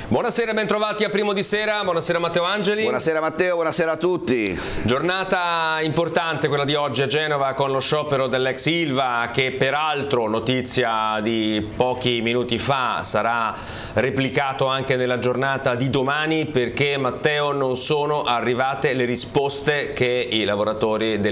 Buonasera, bentrovati a Primo di Sera, buonasera Matteo Angeli. Buonasera Matteo, buonasera a tutti. Giornata importante quella di oggi a Genova con lo sciopero dell'ex Ilva che peraltro, notizia di pochi minuti fa, sarà replicato anche nella giornata di domani perché Matteo non sono arrivate le risposte che i lavoratori